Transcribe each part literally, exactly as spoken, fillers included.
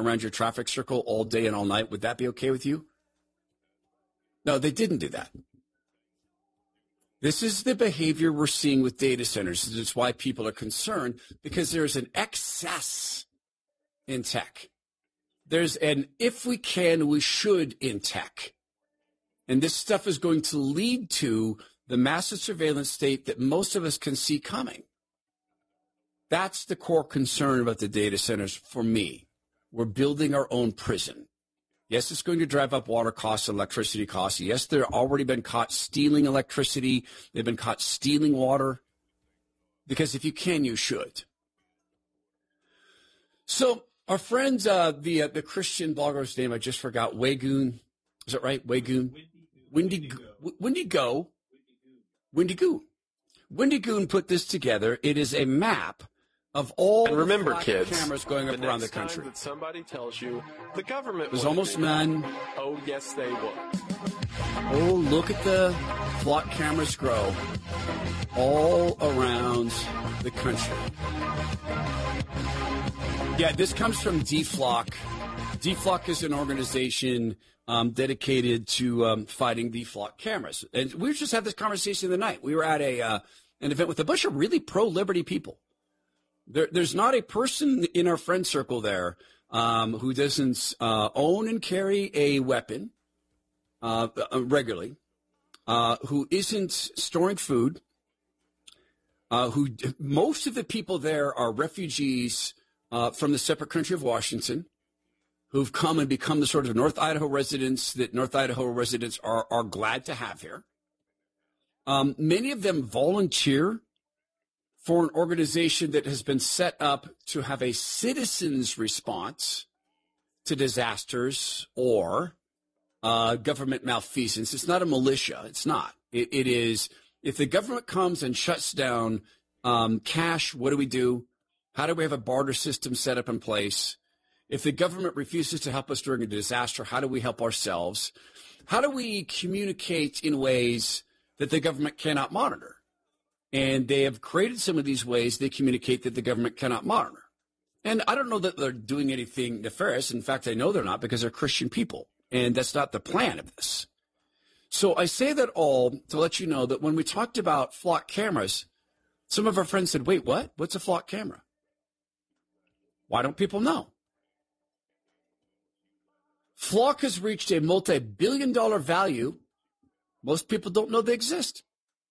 around your traffic circle all day and all night. Would that be okay with you? No, they didn't do that. This is the behavior we're seeing with data centers. This is why people are concerned, because there's an excess in tech. There's an if we can, we should in tech. And this stuff is going to lead to the massive surveillance state that most of us can see coming. That's the core concern about the data centers for me. We're building our own prison. Yes, it's going to drive up water costs, electricity costs. Yes, they've already been caught stealing electricity. They've been caught stealing water. Because if you can, you should. So our friends, uh, the uh, the Christian blogger's name, I just forgot, Waygoon. Is that right? Waygoon? Windy Windy Go. Windy Goo. Windy Goon put this together. It is a map of all and remember, the kids, cameras going up the around the next time country. That somebody tells you the government. There's almost none. Oh, yes, they will. Oh, look at the flock cameras grow all around the country. Yeah, this comes from D Flock. D Flock is an organization um, dedicated to um, fighting the flock cameras. And we just had this conversation the other night. We were at a uh, an event with a bunch of really pro-liberty people. There, there's not a person in our friend circle there um, who doesn't uh, own and carry a weapon uh, regularly, uh, who isn't storing food, uh, who most of the people there are refugees uh, from the separate country of Washington, who've come and become the sort of North Idaho residents that North Idaho residents are, are glad to have here. Um, many of them volunteer for an organization that has been set up to have a citizens' response to disasters or uh, government malfeasance. It's not a militia. It's not. It, it is, if the government comes and shuts down um, cash, what do we do? How do we have a barter system set up in place? If the government refuses to help us during a disaster, how do we help ourselves? How do we communicate in ways that the government cannot monitor? And they have created some of these ways they communicate that the government cannot monitor. And I don't know that they're doing anything nefarious. In fact, I know they're not, because they're Christian people. And that's not the plan of this. So I say that all to let you know that when we talked about flock cameras, some of our friends said, wait, what? What's a flock camera? Why don't people know? Flock has reached a multi-billion dollar value. Most people don't know they exist.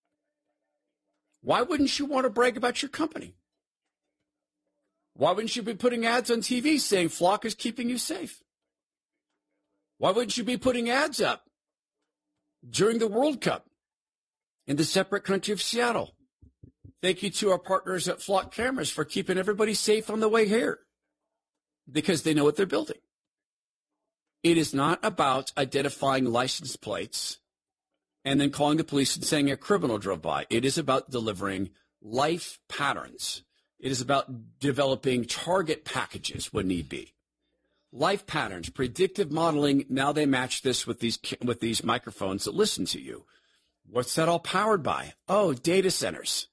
Why wouldn't you want to brag about your company? Why wouldn't you be putting ads on T V saying Flock is keeping you safe? Why wouldn't you be putting ads up during the World Cup in the separate country of Seattle? Thank you to our partners at Flock Cameras for keeping everybody safe on the way here, because they know what they're building. It is not about identifying license plates and then calling the police and saying a criminal drove by. It is about delivering life patterns. It is about developing target packages when need be. Life patterns, predictive modeling. Now they match this with these with these microphones that listen to you. What's that all powered by? Oh, data centers.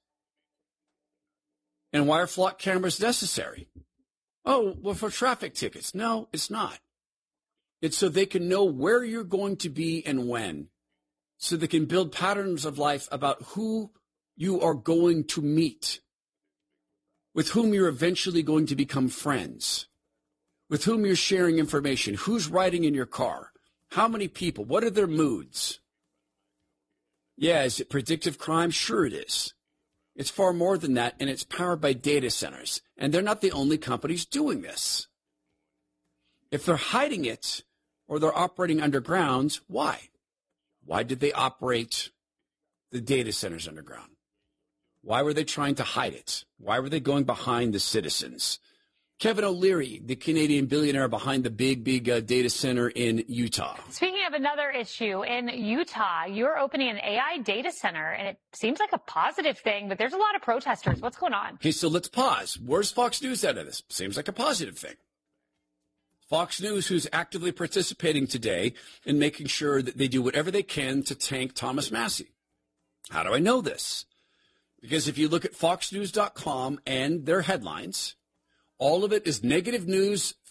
And why are flock cameras necessary? Oh, well, for traffic tickets. No, it's not. It's so they can know where you're going to be and when. So they can build patterns of life about who you are going to meet, with whom you're eventually going to become friends, with whom you're sharing information, who's riding in your car, how many people, what are their moods. Yeah, is it predictive crime? Sure it is. It's far more than that, and it's powered by data centers. And they're not the only companies doing this. If they're hiding it or they're operating underground, why? Why did they operate the data centers underground? Why were they trying to hide it? Why were they going behind the citizens? Kevin O'Leary, the Canadian billionaire behind the big, big uh, data center in Utah. Speaking of another issue, in Utah, you're opening an A I data center, and it seems like a positive thing, but there's a lot of protesters. What's going on? Okay, so let's pause. Where's Fox News out of this? Seems like a positive thing. Fox News, who's actively participating today in making sure that they do whatever they can to tank Thomas Massie. How do I know this? Because if you look at fox news dot com and their headlines, all of it is negative news,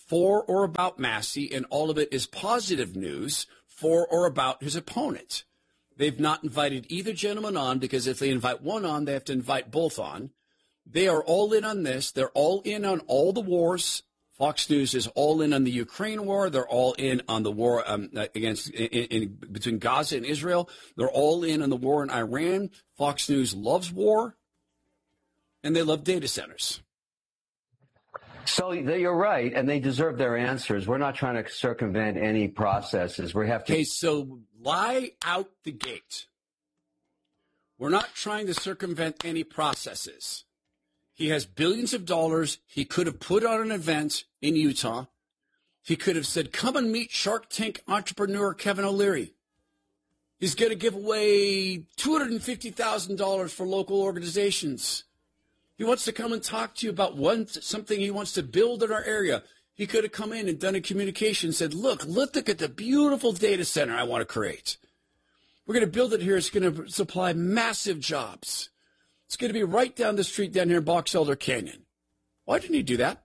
for or about Massey, and all of it is positive news for or about his opponent. They've not invited either gentleman on because if they invite one on, they have to invite both on. They are all in on this. They're all in on all the wars. Fox News is all in on the Ukraine war. They're all in on the war um, against in, in, between Gaza and Israel. They're all in on the war in Iran. Fox News loves war, and they love data centers. So you're right, and they deserve their answers. We're not trying to circumvent any processes. We have to. Okay, so lie out the gate. We're not trying to circumvent any processes. He has billions of dollars. He could have put on an event in Utah. He could have said, come and meet Shark Tank entrepreneur Kevin O'Leary. He's going to give away two hundred fifty thousand dollars for local organizations. He wants to come and talk to you about one something he wants to build in our area. He could have come in and done a communication and said, look, look at the beautiful data center I want to create. We're going to build it here. It's going to supply massive jobs. It's going to be right down the street down here in Box Elder Canyon. Why didn't he do that?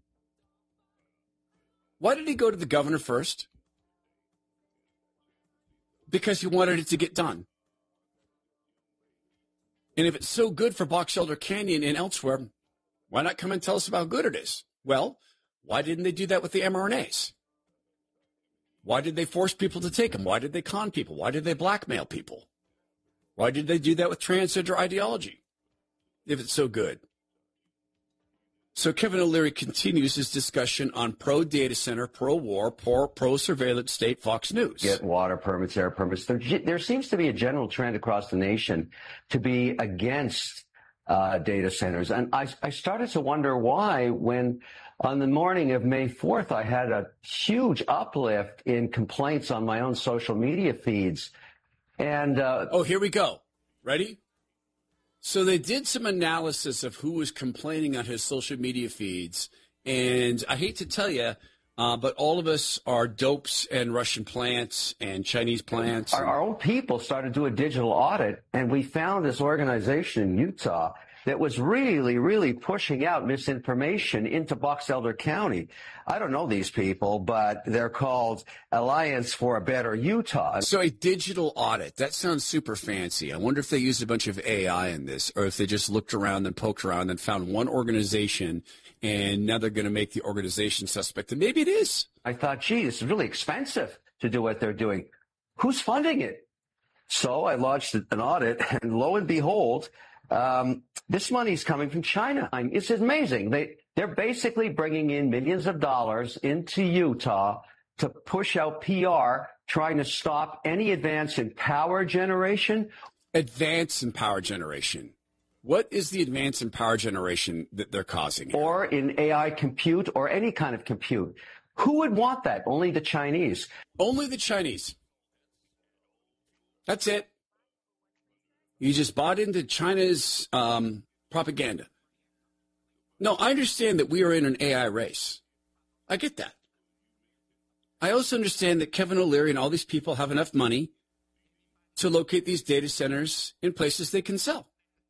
Why did he go to the governor first? Because he wanted it to get done. And if it's so good for Box Elder Canyon and elsewhere, why not come and tell us about how good it is? Well, why didn't they do that with the M R N As? Why did they force people to take them? Why did they con people? Why did they blackmail people? Why did they do that with transgender ideology if it's so good? So Kevin O'Leary continues his discussion on pro-data center, pro-war, pro- pro-surveillance state Fox News. Get water permits, air permits. There, there seems to be a general trend across the nation to be against uh, data centers. And I, I started to wonder why when on the morning of May fourth, I had a huge uplift in complaints on my own social media feeds. And uh, oh, here we go. Ready? So they did some analysis of who was complaining on his social media feeds. And I hate to tell you, uh, but all of us are dopes and Russian plants and Chinese plants. Our, our own people started to do a digital audit, and we found this organization in Utah that was really, really pushing out misinformation into Box Elder County. I don't know these people, but they're called Alliance for a Better Utah. So a digital audit, that sounds super fancy. I wonder if they used a bunch of A I in this, or if they just looked around and poked around and found one organization, and now they're going to make the organization suspect. And maybe it is. I thought, gee, this is really expensive to do what they're doing. Who's funding it? So I launched an audit, and lo and behold, Um, this money is coming from China. I mean, it's amazing. They, they're basically bringing in millions of dollars into Utah to push out P R, trying to stop any advance in power generation. Advance in power generation. What is the advance in power generation that they're causing here? Or in A I compute or any kind of compute. Who would want that? Only the Chinese. Only the Chinese. That's it. You just bought into China's um, propaganda. No, I understand that we are in an A I race. I get that. I also understand that Kevin O'Leary and all these people have enough money to locate these data centers in places they can sell.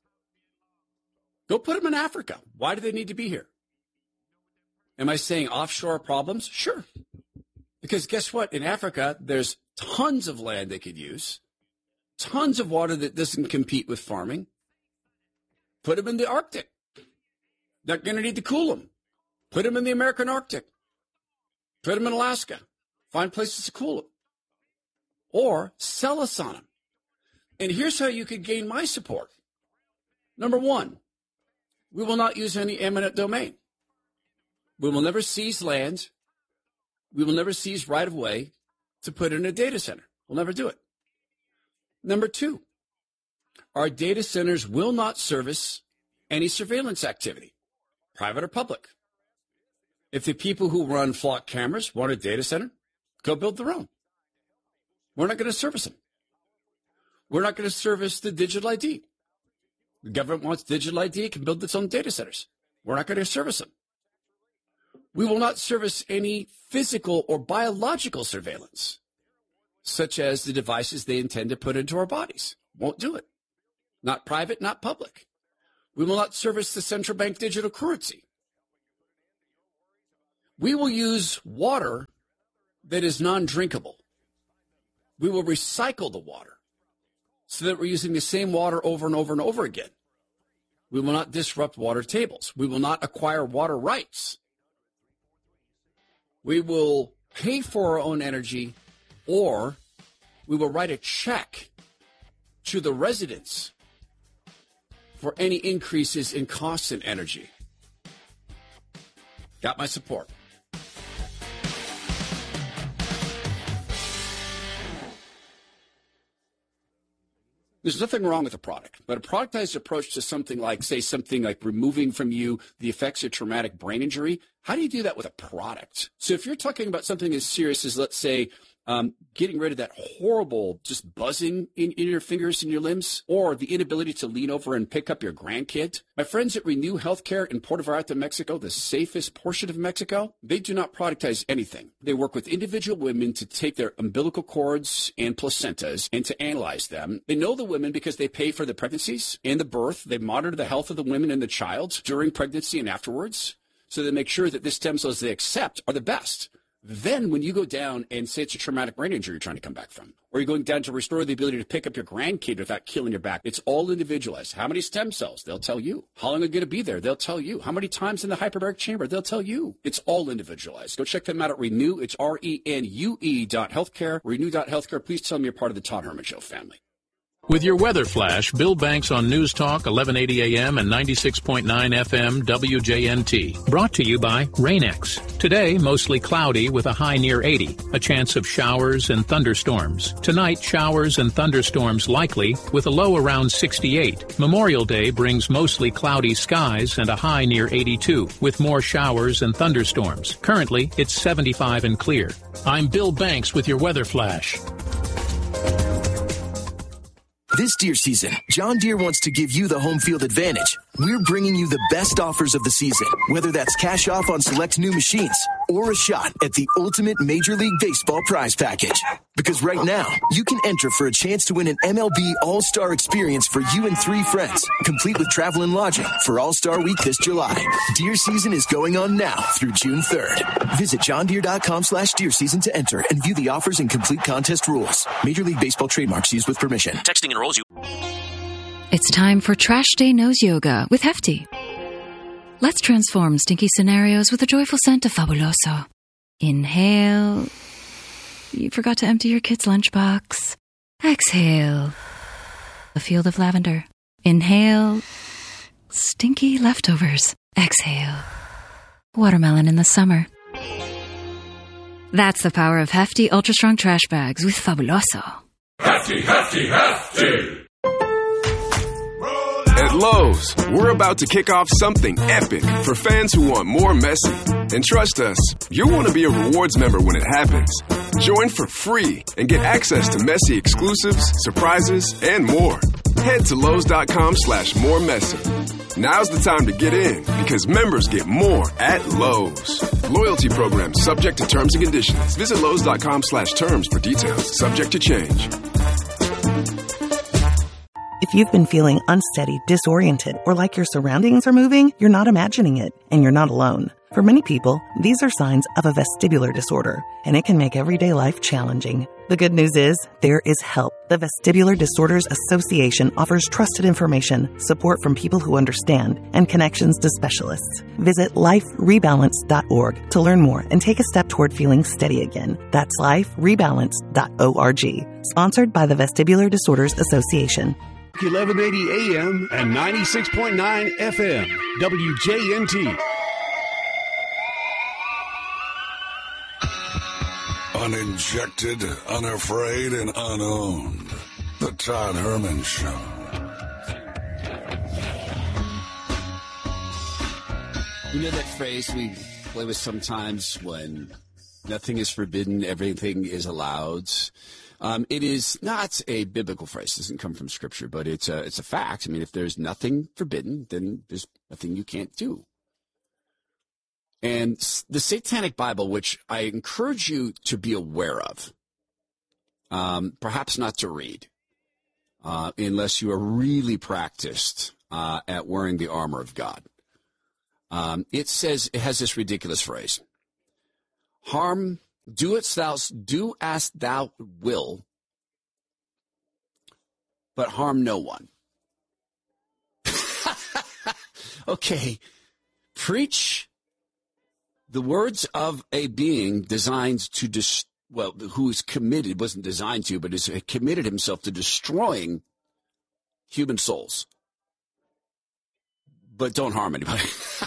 Go put them in Africa. Why do they need to be here? Am I saying offshore problems? Sure. Because guess what? In Africa, there's tons of land they could use. Tons of water that doesn't compete with farming. Put them in the Arctic. They're going to need to cool them. Put them in the American Arctic. Put them in Alaska. Find places to cool them. Or sell us on them. And here's how you could gain my support. Number one, we will not use any eminent domain. We will never seize land. We will never seize right of way to put in a data center. We'll never do it. Number two, our data centers will not service any surveillance activity, private or public. If the people who run flock cameras want a data center, go build their own. We're not going to service them. We're not going to service the digital I D. The government wants digital I D, it can build its own data centers. We're not going to service them. We will not service any physical or biological surveillance, such as the devices they intend to put into our bodies. Won't do it. Not private, not public. We will not service the central bank digital currency. We will use water that is non-drinkable. We will recycle the water so that we're using the same water over and over and over again. We will not disrupt water tables. We will not acquire water rights. We will pay for our own energy, or we will write a check to the residents for any increases in costs in energy. Got my support. There's nothing wrong with a product, but a productized approach to something like, say, something like removing from you the effects of traumatic brain injury, how do you do that with a product? So if you're talking about something as serious as, let's say, um, getting rid of that horrible just buzzing in, in your fingers and your limbs, or the inability to lean over and pick up your grandkid, my friends at Renew Healthcare in Puerto Vallarta, Mexico, the safest portion of Mexico, they do not productize anything. They work with individual women to take their umbilical cords and placentas and to analyze them. They know the women because they pay for the pregnancies and the birth. They monitor the health of the women and the child during pregnancy and afterwards, so they make sure that the stem cells they accept are the best. Then when you go down and say it's a traumatic brain injury you're trying to come back from, or you're going down to restore the ability to pick up your grandkid without killing your back, it's all individualized. How many stem cells? They'll tell you. How long are they going to be there? They'll tell you. How many times in the hyperbaric chamber? They'll tell you. It's all individualized. Go check them out at Renew. It's R E N U E dot healthcare. Renew dot healthcare. Please tell them you're part of the Todd Herman Show family. With your weather flash, Bill Banks on News Talk, eleven eighty A M and ninety-six point nine F M W J N T. Brought to you by Rain-X. Today, mostly cloudy with a high near eighty. A chance of showers and thunderstorms. Tonight, showers and thunderstorms likely with a low around sixty-eight. Memorial Day brings mostly cloudy skies and a high near eighty-two, with more showers and thunderstorms. Currently, it's seventy-five and clear. I'm Bill Banks with your weather flash. This Deere season, John Deere wants to give you the home field advantage. We're bringing you the best offers of the season, whether that's cash off on select new machines or a shot at the ultimate Major League Baseball prize package. Because right now, you can enter for a chance to win an M L B All-Star experience for you and three friends, complete with travel and lodging for All-Star Week this July. Deer season is going on now through June third. Visit johndeere.com slash deer season to enter and view the offers and complete contest rules. Major League Baseball trademarks used with permission. Texting enrolls you. It's time for Trash Day Nose Yoga with Hefty. Let's transform stinky scenarios with a joyful scent of Fabuloso. Inhale. You forgot to empty your kid's lunchbox. Exhale. A field of lavender. Inhale. Stinky leftovers. Exhale. Watermelon in the summer. That's the power of Hefty Ultra Strong Trash Bags with Fabuloso. Hefty, Hefty, Hefty! At Lowe's, we're about to kick off something epic for fans who want more Messi. And trust us, you'll want to be a rewards member when it happens. Join for free and get access to Messi exclusives, surprises, and more. Head to Lowe's.com slash more Messi. Now's the time to get in because members get more at Lowe's. Loyalty program subject to terms and conditions. Visit Lowe's.com slash terms for details. Subject to change. If you've been feeling unsteady, disoriented, or like your surroundings are moving, you're not imagining it, and you're not alone. For many people, these are signs of a vestibular disorder, and it can make everyday life challenging. The good news is, there is help. The Vestibular Disorders Association offers trusted information, support from people who understand, and connections to specialists. Visit life rebalance dot org to learn more and take a step toward feeling steady again. That's life rebalance dot org. Sponsored by the Vestibular Disorders Association. eleven eighty A M and ninety-six point nine F M, W J N T. Uninjected, unafraid, and unowned. The Todd Herman Show. You know that phrase we play with sometimes when nothing is forbidden, everything is allowed? Um, it is not a biblical phrase. It doesn't come from Scripture, but it's a, it's a fact. I mean, if there's nothing forbidden, then there's nothing you can't do. And the Satanic Bible, which I encourage you to be aware of, um, perhaps not to read, uh, unless you are really practiced uh, at wearing the armor of God. Um, it says, it has this ridiculous phrase. Harm, do it thou, do as thou will, but harm no one. Okay, preach the words of a being designed to, dis- well, who is committed, wasn't designed to, but is committed himself to destroying human souls. But don't harm anybody.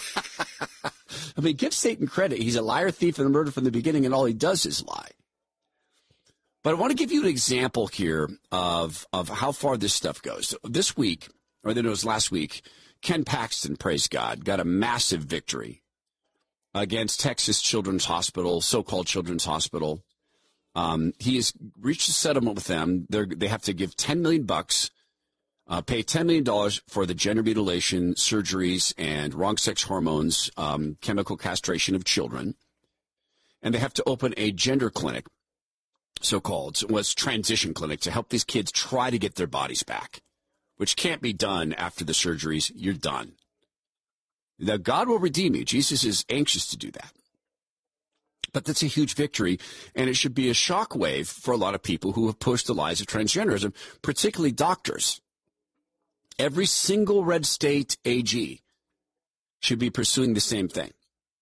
I mean, give Satan credit. He's a liar, thief, and a murderer from the beginning, and all he does is lie. But I want to give you an example here of, of how far this stuff goes. This week, or then it was last week, Ken Paxton, praise God, got a massive victory against Texas Children's Hospital, so-called Children's Hospital. Um, he has reached a settlement with them. They're, they have to give ten million bucks, uh, pay ten million dollars for the gender mutilation surgeries and wrong sex hormones, um, chemical castration of children. And they have to open a gender clinic, so-called, so was transition clinic, to help these kids try to get their bodies back, which can't be done after the surgeries. You're done. Now, God will redeem you. Jesus is anxious to do that. But that's a huge victory, and it should be a shockwave for a lot of people who have pushed the lies of transgenderism, particularly doctors. Every single red state A G should be pursuing the same thing.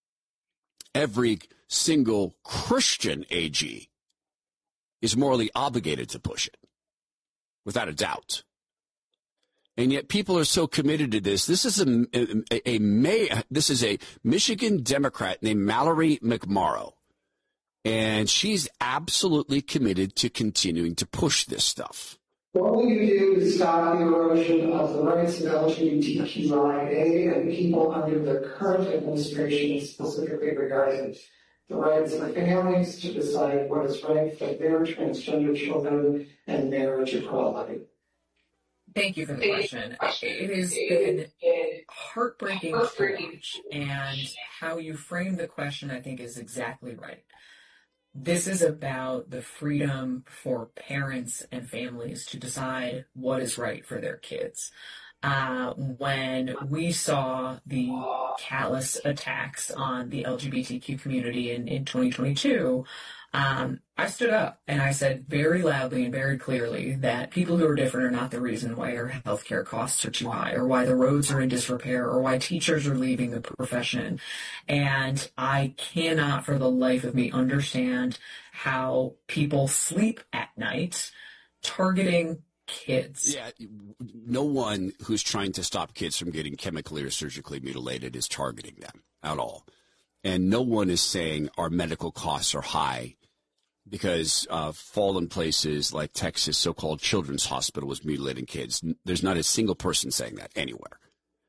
Every single Christian A G is morally obligated to push it, without a doubt. And yet people are so committed to this. This is a, a, a May, this is a Michigan Democrat named Mallory McMorrow. And she's absolutely committed to continuing to push this stuff. What will you do to stop the erosion of the rights of L G B T Q I A and people under the current administration, specifically regarding the rights of families to decide what is right for their transgender children and marriage equality? Thank you for the question. It has been heartbreaking to watch, and how you frame the question, I think, is exactly right. This is about the freedom for parents and families to decide what is right for their kids. Uh, when we saw the callous attacks on the L G B T Q community in, in twenty twenty-two, um, I stood up and I said very loudly and very clearly that people who are different are not the reason why our healthcare costs are too high, or why the roads are in disrepair, or why teachers are leaving the profession. And I cannot for the life of me understand how people sleep at night targeting kids. Yeah, no one who's trying to stop kids from getting chemically or surgically mutilated is targeting them at all. And no one is saying our medical costs are high because uh, fallen places like Texas, so-called Children's Hospital, was mutilating kids. There's not a single person saying that anywhere.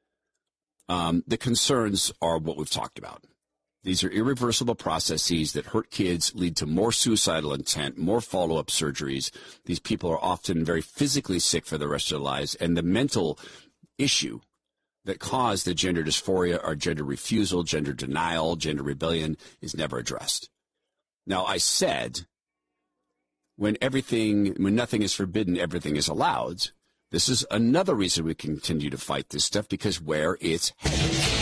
Um, the concerns are what we've talked about. These are irreversible processes that hurt kids, lead to more suicidal intent, more follow-up surgeries. These people are often very physically sick for the rest of their lives, and the mental issue that caused the gender dysphoria or gender refusal, gender denial, gender rebellion is never addressed. Now, I said, when everything, when nothing is forbidden, everything is allowed. This is another reason we continue to fight this stuff, because where it's headed.